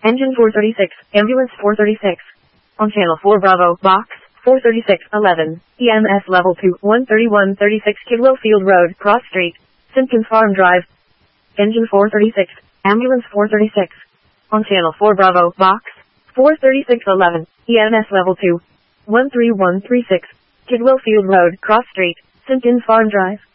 Engine 436, Ambulance 436. On Channel 4 Bravo, Box 43611, EMS Level 2, 13136 Kidwell Field Road, Cross Street, Simpkins Farm Drive. Engine 436, Ambulance 436. On Channel 4 Bravo, Box 43611, EMS Level 2, 13136, Kidwell Field Road, Cross Street, Simpkins Farm Drive.